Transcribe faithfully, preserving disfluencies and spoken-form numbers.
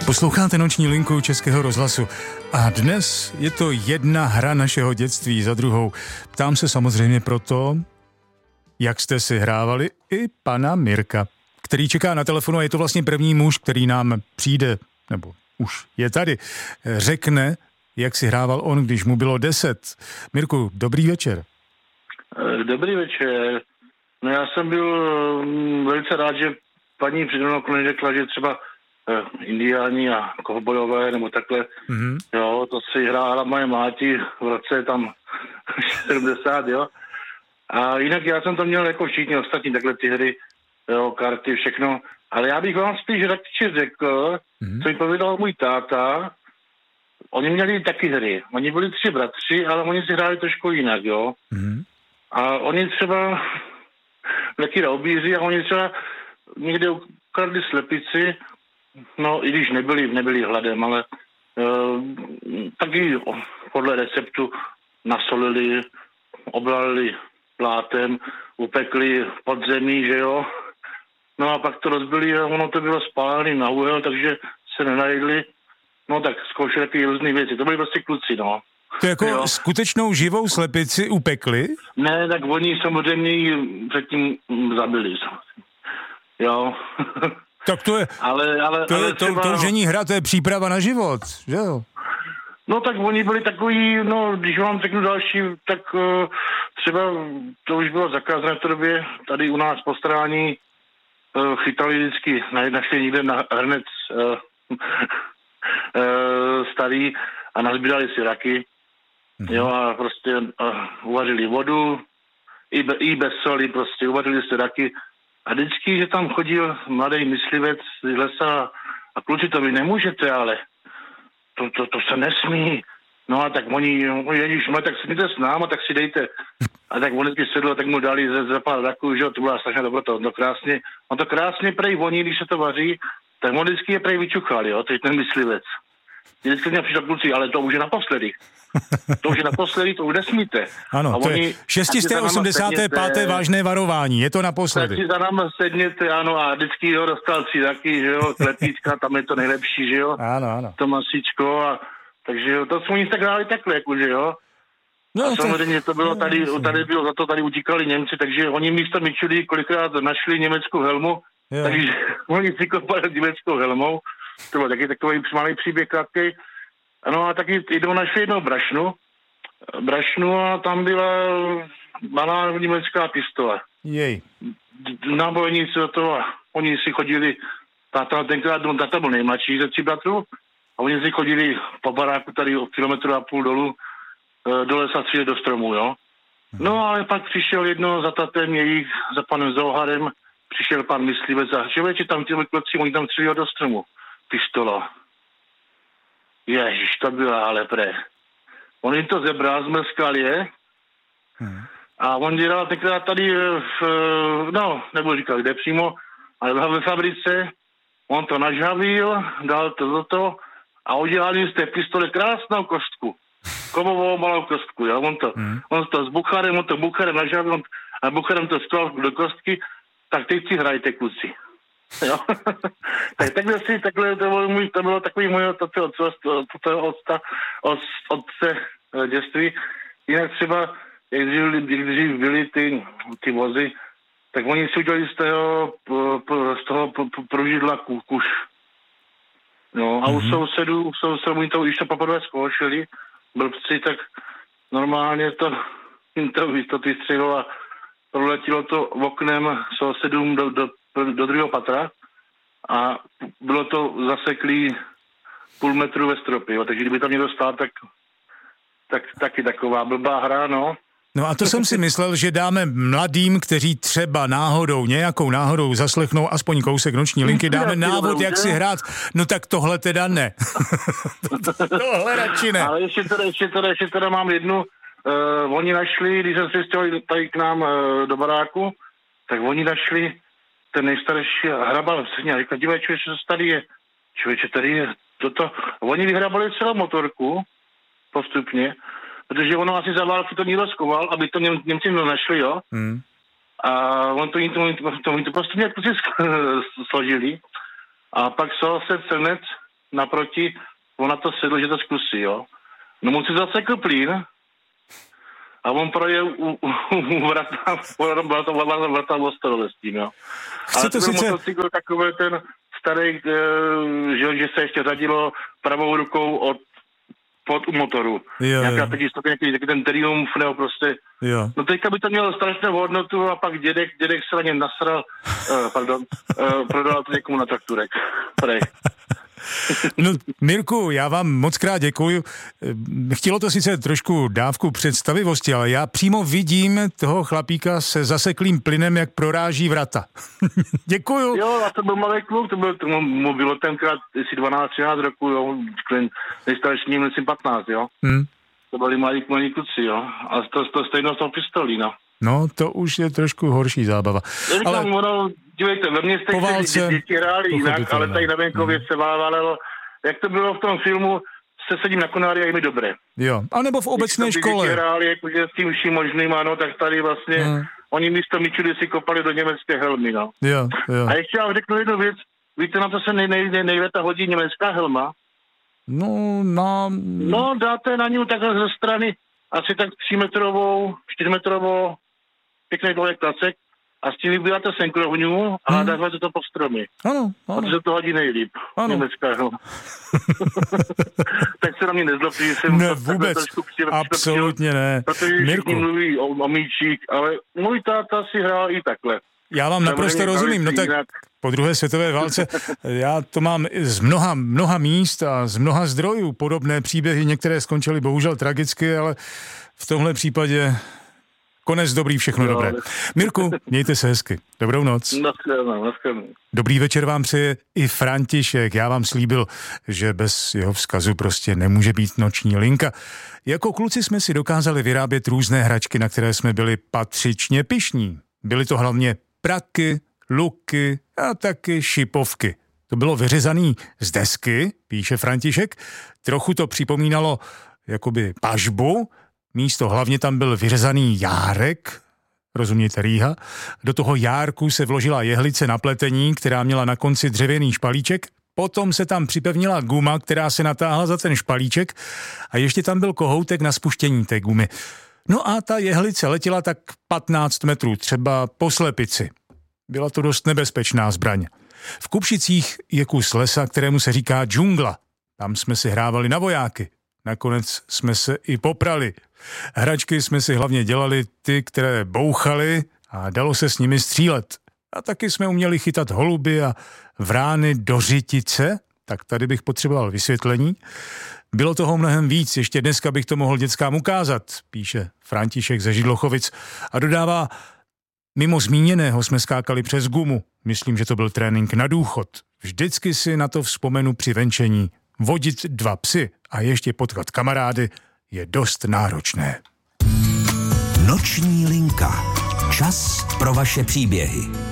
Posloucháte Noční linku Českého rozhlasu a dnes je to jedna hra našeho dětství za druhou. Ptám se samozřejmě proto, jak jste si hrávali i pana Mirka, který čeká na telefonu a je to vlastně první muž, který nám přijde, nebo už je tady, řekne, jak si hrával on, když mu bylo deset. Mirku, dobrý večer. Dobrý večer. No já jsem byl velice rád, že paní přede mnou řekla, že třeba indiáni a kovbojové nebo takhle, mm-hmm. jo, to si hrála moje máti v roce tam sedmdesát, jo. A jinak já jsem to měl jako všichni ostatní takhle ty hry, jo, karty, všechno. Ale já bych vám spíš radši řekl, mm-hmm. co mi pověděl můj táta. Oni měli taky hry. Oni byli tři bratři, ale oni si hráli trošku jinak, jo. Mm-hmm. A oni třeba taky raubíři a oni třeba někde ukradli slepici, no i když nebyli, nebyli hladem, ale uh, taky podle receptu nasolili, oblalili plátem, upekli podzemí, že jo. No a pak to rozbili a ono to bylo spálené na úhel, takže se nenajedli. No tak zkoušeli taky různé věci. To byli prostě kluci, no. To jako jo. Skutečnou živou slepici upekli? Ne, tak oni samozřejmě ji předtím zabili. Jo. Tak to je, ale, ale, to, ale je třeba, to, to už není hra, to je příprava na život, že jo? No tak oni byli takový, no když vám řeknu další, tak uh, třeba to už bylo zakázané v té době, tady u nás po strání uh, chytali vždycky, našli někde na hrnec uh, uh, starý a nazbírali si raky, mm-hmm. jo a prostě uh, uvařili vodu, i, be, i bez soli prostě, uvařili si raky. A vždycky, že tam chodil mladý myslivec z lesa a kluci, to vy nemůžete, ale to, to, to se nesmí. No a tak oni, ježiš, no tak sedíte s náma, tak si dejte. A tak on vždycky sedl, tak mu dali ze, ze pár raků, že to byla strašná dobrota, on to krásně, on to krásně prej voní, když se to vaří, tak on vždycky je prej vyčuchal, jo, to je ten myslivec. Vždycky mě přišel kluci, ale to už je naposledy. To už je naposledy, to už nesmíte. Ano, to je šest set osmdesát pět vážné varování, je to naposledy. Tak si za náma sedněte, ano, a vždycky ho dostal si taky, že jo, klepíčka, tam je to nejlepší, že jo. Ano, ano. To masíčko, a takže jo, to jsme oni tak hráli takhle, jako, že jo. No, a samozřejmě to bylo tady, tady bylo, za to tady utíkali Němci, takže oni místo myčuli kolikrát našli německou helmu, jo. Takže oni si kopali německou helmou, to byl taky takový malý příběh krátkej. No a taky jdou našli jednou brašnu, brašnu a tam byla malá německá pistole. Jej. Nábojníci do toho a oni si chodili, táta tenkrát, no, táta byl nejmladší ze tří bratrů a oni si chodili po baráku tady o kilometru a půl dolů do lesa střílet do stromu, jo. No ale pak přišel jedno za tatem jejich, za panem Zoharem, přišel pan myslivec a že tam těmi kluci, oni tam stříleli do stromu. Pistola. Ježiš, to byla ale pre. On jim to zebral, zmrskal je hmm. a on dělal tenkrát tady v, no, nebudu říkat kde přímo, ale ve fabrice, on to nažhavil, dal to do toho a udělal jim z té pistole krásnou kostku. Kovovou malou kostku, jo? On to, hmm. on to s bucharem, on to bucharem nažhavil a bucharem to sklal do kostky, tak teď si hrajte, kluci. Jo. Tak takhle si, takhle to bylo, můj, to bylo takový můj otce dětství. Jinak třeba, jak dřív byly ty, ty vozy, tak oni si udělali z toho, z toho pružidla kuš. No a u mm-hmm. sousedů, u sousedů oni to už to poprvé zkoušeli, blbci, tak normálně to, to, to vystřelilo a proletilo to oknem sousedům do, do do druhého patra a bylo to zaseklý půl metru ve stropě, jo. Takže kdyby tam někdo stál, tak, tak taky taková blbá hra, no. No a to jsem si myslel, že dáme mladým, kteří třeba náhodou, nějakou náhodou zaslechnou aspoň kousek Noční linky, dáme návod, jak si hrát. No tak tohle teda ne. Tohle radši ne. Ale ještě teda, ještě teda, ještě teda mám jednu. Uh, oni našli, když jsem se stěhovali tady k nám uh, do baráku, tak oni našli ten nejstarší hrabal v sehně a říkal, dívej, člověče, co tady je? Člověče, tady je toto. Oni vyhrabali celou motorku postupně, protože ono asi za války to někdo skoval, aby to Něm, Němci našli, jo? Hmm. A on to, to, to, to, to postupně kluci složili. A pak se Crnec naproti, on na to sedl, že to zkusí, jo. No mu si zasekl plín a on projel u, u, u vrata, byla to vrata v Ostrově s tím, jo. Ale to byl sice... motocykl takový ten starý, že, že se ještě řadilo pravou rukou od pod u motoru. Jo, nějaká teď jistota, nějaký ten Triumph, nebo prostě. Jo. No teďka by to mělo strašnou hodnotu a pak dědek, dědek se na něm nasral, uh, pardon, uh, prodal to někomu na trakturek. Prej. No, Mirku, já vám moc krát děkuju. Chtělo to sice trošku dávku představivosti, ale já přímo vidím toho chlapíka se zaseklým plynem, jak proráží vrata. Děkuju. Jo, a to byl malý kluk, to byl, to mu bylo tenkrát asi dvanáct třináct roku, jo, nejstarší ním, myslím patnáct, jo. Hmm. To byli malí, malí kluci, jo. A to, to stejno s tou pistolí, no. No, to už je trošku horší zábava. Já říkám, ale... ono, dívejte, ve městech se děti hráli jinak, ale tady na venkově hmm. se válelo. Jak to bylo v tom filmu, se sedím na konári a je mi dobré. Jo, anebo v obecné Když škole. Děti hráli jakože s tím vším možným, ano, tak tady vlastně, hmm. oni místo míčudy si kopali do německé helmy, no. Jo, jo. A ještě vám řeknu jednu věc, víte, na to se nej, nej, nej, nejlépe hodí německá helma? No, na... No, dáte na ní takhle ze strany asi tak třímetrovou, čtyřmetrovou, pěkný dlouhý klacek a s tím vybíráte senkrovňu a hmm. dáváte to po stromy. Ano, ano. Protože to hodí nejlíp. Ano. Německá helma. Tak se na mě nezlobí, že jsem ne, vůbec, absolutně ne. Protože všichni mluví o, o míčík, ale můj táta si hrál i takhle. Já vám naprosto rozumím, no tak po druhé světové válce, já to mám z mnoha, mnoha míst a z mnoha zdrojů podobné příběhy, některé skončily bohužel tragicky, ale v tomhle případě konec dobrý, všechno jo, dobré. Ale... Mirku, mějte se hezky. Dobrou noc. Naschledanou, naschledanou. Dobrý večer vám přeje i František. Já vám slíbil, že bez jeho vzkazu prostě nemůže být noční linka. Jako kluci jsme si dokázali vyrábět různé hračky, na které jsme byli patřičně pyšní. Byly to hlavně praky, luky a taky šipovky. To bylo vyřezaný z desky, píše František. Trochu to připomínalo jakoby pažbu. Místo hlavně tam byl vyřezaný járek, rozumějte rýha. Do toho járku se vložila jehlice na pletení, která měla na konci dřevěný špalíček. Potom se tam připevnila guma, která se natáhla za ten špalíček a ještě tam byl kohoutek na spuštění té gumy. No a ta jehlice letěla tak patnáct metrů, třeba po slepici. Byla to dost nebezpečná zbraň. V Kupšicích je kus lesa, kterému se říká džungla. Tam jsme si hrávali na vojáky. Nakonec jsme se i poprali. Hračky jsme si hlavně dělali ty, které bouchaly a dalo se s nimi střílet. A taky jsme uměli chytat holuby a vrány do řitice, tak tady bych potřeboval vysvětlení. Bylo toho mnohem víc, ještě dneska bych to mohl dětskám ukázat, píše František ze Židlochovic a dodává, mimo zmíněného jsme skákali přes gumu, myslím, že to byl trénink na důchod. Vždycky si na to vzpomenu při venčení. Vodit dva psy a ještě potkat kamarády je dost náročné. Noční linka. Čas pro vaše příběhy.